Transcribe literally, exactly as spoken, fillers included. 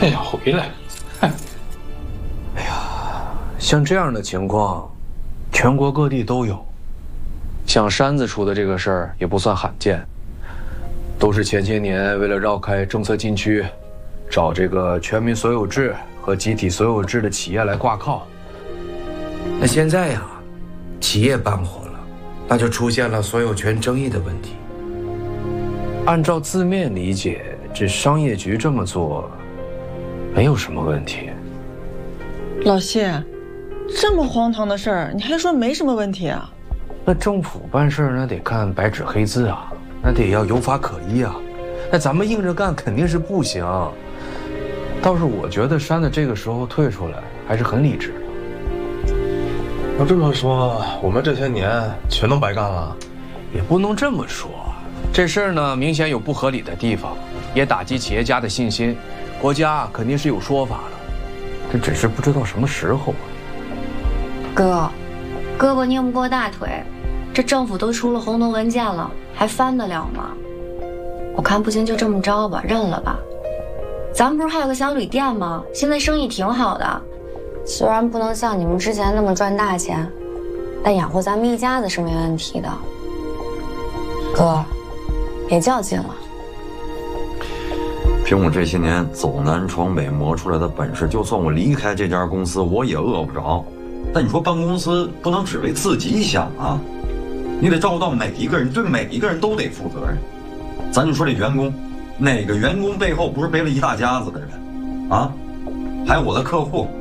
哎呀，回来！哎呀，像这样的情况，全国各地都有。像山子出的这个事儿也不算罕见，都是前些年为了绕开政策禁区，找这个全民所有制和集体所有制的企业来挂靠。那现在呀，企业办活了，那就出现了所有权争议的问题。按照字面理解，这商业局这么做，没有什么问题。 老谢，这么荒唐的事儿，你还说没什么问题啊？ 那政府办事那得看白纸黑字啊，那得要有法可依啊。那咱们硬着干肯定是不行。倒是我觉得山子这个时候退出来还是很理智的。 要这么说，我们这些年全都白干了？ 也不能这么说，这事儿呢明显有不合理的地方，也打击企业家的信心。国家肯定是有说法的，这只是不知道什么时候啊。 哥，胳膊拧不过大腿，这政府都出了红头文件了，还翻得了吗？我看不行就这么着吧，认了吧。咱们不是还有个小旅店吗？现在生意挺好的，虽然不能像你们之前那么赚大钱，但养活咱们一家子是没问题的。哥，别较劲了。 凭我这些年走南闯北磨出来的本事，就算我离开这家公司，我也饿不着。但你说办公司不能只为自己想啊，你得照顾到每一个人，对每一个人都得负责任。咱就说这员工，哪个员工背后不是背了一大家子的人啊？还有我的客户，